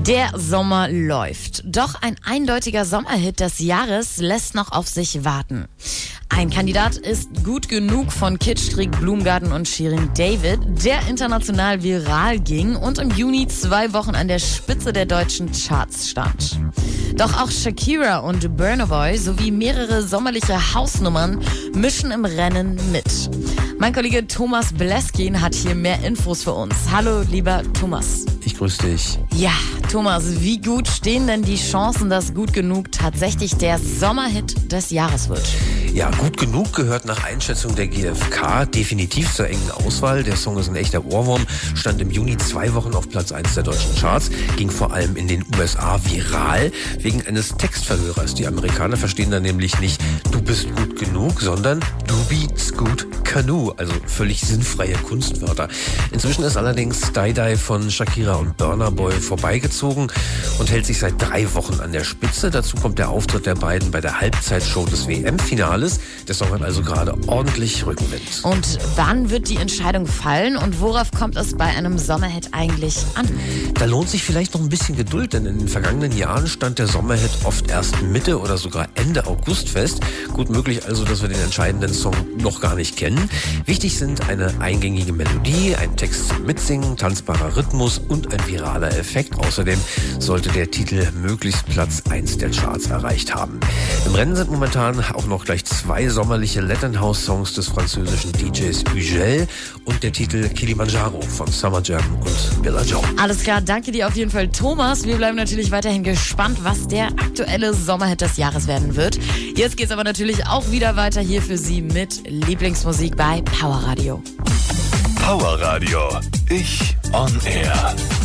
Der Sommer läuft. Doch ein eindeutiger Sommerhit des Jahres lässt noch auf sich warten. Ein Kandidat ist Gut genug von Kitschkrieg, Blumgarten und Shirin David, der international viral ging und im Juni 2 Wochen an der Spitze der deutschen Charts stand. Doch auch Shakira und Burna Boy sowie mehrere sommerliche Hausnummern mischen im Rennen mit. Mein Kollege Thomas Bleskin hat hier mehr Infos für uns. Hallo, lieber Thomas. Ich grüße dich. Ja, Thomas, wie gut stehen denn die Chancen, dass Gut genug tatsächlich der Sommerhit des Jahres wird? Ja, Gut genug gehört nach Einschätzung der GfK definitiv zur engen Auswahl. Der Song ist ein echter Ohrwurm, stand im Juni 2 Wochen auf Platz 1 der deutschen Charts, ging vor allem in den USA viral, wegen eines Textverhörers. Die Amerikaner verstehen da nämlich nicht, du bist gut genug, sondern du bist gut genug, also völlig sinnfreie Kunstwörter. Inzwischen ist allerdings Die Die von Shakira und Burna Boy vorbeigezogen und hält sich seit 3 Wochen an der Spitze. Dazu kommt der Auftritt der beiden bei der Halbzeitshow des WM-Finales. Der Song hat also gerade ordentlich Rückenwind. Und wann wird die Entscheidung fallen und worauf kommt es bei einem Sommerhit eigentlich an? Da lohnt sich vielleicht noch ein bisschen Geduld, denn in den vergangenen Jahren stand der Sommerhit oft erst Mitte oder sogar Ende August fest. Gut möglich also, dass wir den entscheidenden Song noch gar nicht kennen. Wichtig sind eine eingängige Melodie, ein Text zum Mitsingen, tanzbarer Rhythmus und ein viraler Effekt. Außerdem sollte der Titel möglichst Platz 1 der Charts erreicht haben. Im Rennen sind momentan auch noch gleich 2 sommerliche Latin House Songs des französischen DJs Ugel und der Titel Kilimanjaro von Summer Jam und Billa Joe. Alles klar, danke dir auf jeden Fall, Thomas. Wir bleiben natürlich weiterhin gespannt, was der aktuelle Sommerhit des Jahres werden wird. Jetzt geht's aber natürlich auch wieder weiter hier für Sie mit Lieblingsmusik bei Power Radio. Power Radio. Ich on Air.